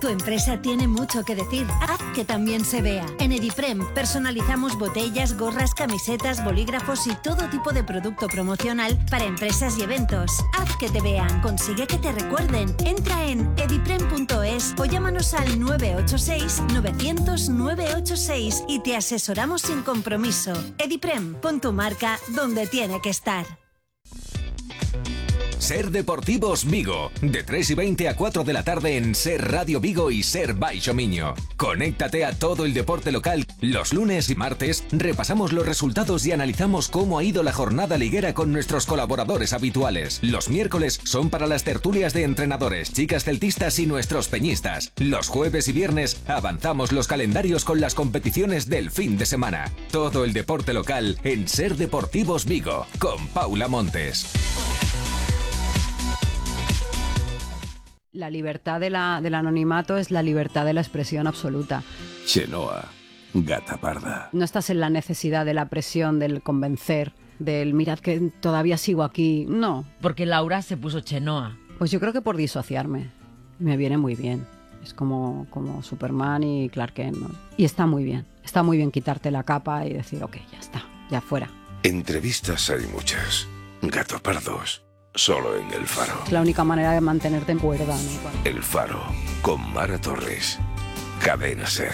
Tu empresa tiene mucho que decir. Haz que también se vea. En Ediprem personalizamos botellas, gorras, camisetas, bolígrafos y todo tipo de producto promocional para empresas y eventos. Haz que te vean. Consigue que te recuerden. Entra en ediprem.es o llámanos al 986 900 986 y te asesoramos sin compromiso. Ediprem, pon tu marca donde tiene que estar. Ser Deportivos Vigo, de 3:20 a 4 de la tarde en Ser Radio Vigo y Ser Baixo Miño. Conéctate a todo el deporte local. Los lunes y martes repasamos los resultados y analizamos cómo ha ido la jornada liguera con nuestros colaboradores habituales. Los miércoles son para las tertulias de entrenadores, chicas celtistas y nuestros peñistas. Los jueves y viernes avanzamos los calendarios con las competiciones del fin de semana. Todo el deporte local en Ser Deportivos Vigo, con Paula Montes. La libertad del anonimato es la libertad de la expresión absoluta. Chenoa, gata parda. No estás en la necesidad de la presión, del convencer, del mirad que todavía sigo aquí. No. Porque Laura se puso Chenoa. Pues yo creo que por disociarme. Me viene muy bien. Es como Superman y Clark Kent, ¿no? Y está muy bien. Está muy bien quitarte la capa y decir, ok, ya está, ya fuera. Entrevistas hay muchas. Gato pardos. Solo en El Faro. Es la única manera de mantenerte en cuerda, ¿no? El Faro, con Mara Torres. Cadena SER.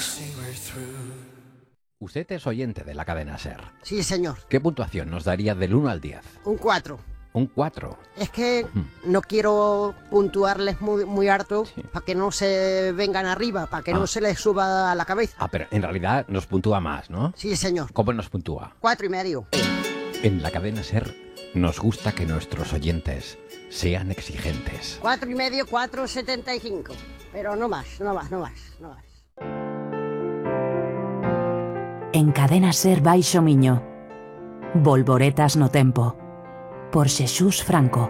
Usted es oyente de la cadena SER. Sí, señor. ¿Qué puntuación nos daría del 1 al 10? Un 4. Un 4. Es que no quiero puntuarles muy harto para que no se vengan arriba, para que no se les suba a la cabeza. Pero en realidad nos puntúa más, ¿no? Sí, señor. ¿Cómo nos puntúa? 4,5. En la cadena SER nos gusta que nuestros oyentes sean exigentes. 4,5, 4,75. Pero no más. En cadena SER Baixo Miño. Volvoretas no tempo. Por Xesús Franco.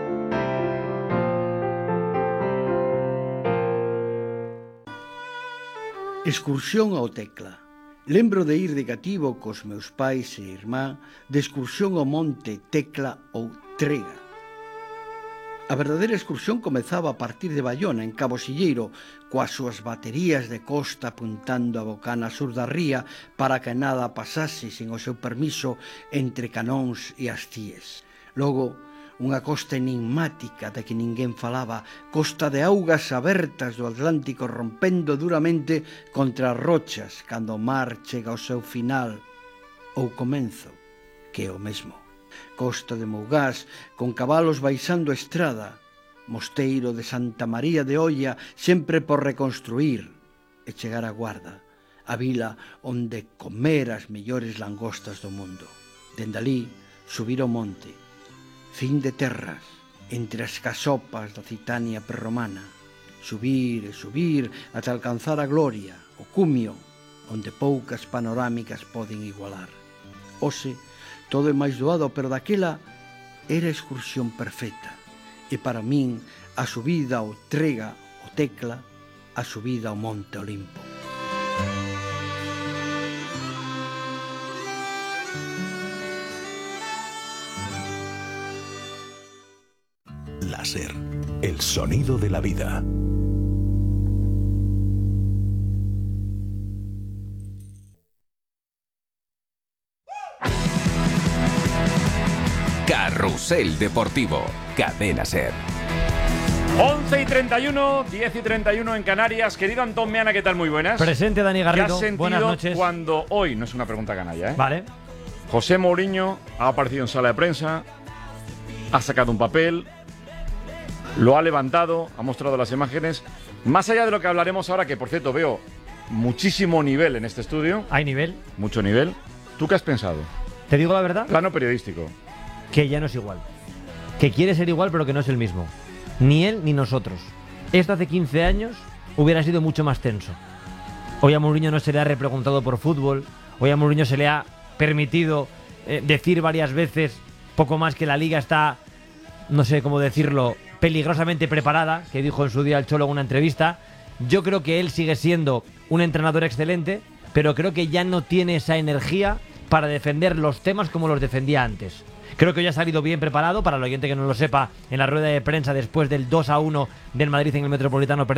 Excursión ao Tecla. Lembro de ir de cativo cos meus pais e irmá de excursión ao monte Tecla ou Trega. A verdadeira excursión comezaba a partir de Bayona, en Cabo Silleiro, coas súas baterías de costa apuntando a bocana sur da ría para que nada pasase sin o seu permiso entre Canóns e as Cíes. Logo, unha costa enigmática de que ninguén falaba, costa de augas abertas do Atlántico rompendo duramente contra as rochas cando o mar chega ao seu final ou comenzo, que é o mesmo. Costa de Mougás, con cabalos baixando a estrada, mosteiro de Santa María de Olla sempre por reconstruir e chegar a Guarda, a vila onde comer as mellores langostas do mundo. Dende ali, subir ao monte, fin de terras, entre as casopas da Citania prerromana, subir e subir ata alcanzar a gloria, o cumio, onde poucas panorámicas poden igualar. Hoxe, todo é máis doado, pero daquela era a excursión perfecta. E para min, a subida ao Trega, o Tecla, a subida ao Monte Olimpo. La SER, el sonido de la vida. Carrusel Deportivo, Cadena SER. 11:31, 10:31 en Canarias. Querido Antón Meana, ¿qué tal? Muy buenas. Presente, Dani Garrido. ¿Qué has sentido buenas noches. Cuando hoy, no es una pregunta canalla, Vale. José Mourinho ha aparecido en sala de prensa, ha sacado un papel, lo ha levantado, ha mostrado las imágenes. Más allá de lo que hablaremos ahora, que por cierto veo muchísimo nivel en este estudio. ¿Hay nivel? Mucho nivel. ¿Tú qué has pensado? ¿Te digo la verdad? Plano periodístico. Que ya no es igual. Que quiere ser igual, pero que no es el mismo. Ni él ni nosotros. Esto hace 15 años hubiera sido mucho más tenso. Hoy a Mourinho no se le ha repreguntado por fútbol. Hoy a Mourinho se le ha permitido decir varias veces poco más que la Liga está, no sé cómo decirlo, peligrosamente preparada, que dijo en su día el Cholo en una entrevista. Yo creo que él sigue siendo un entrenador excelente, pero creo que ya no tiene esa energía para defender los temas como los defendía antes. Creo que hoy ha salido bien preparado, para el oyente que no lo sepa, en la rueda de prensa después del 2-1 del Madrid en el Metropolitano.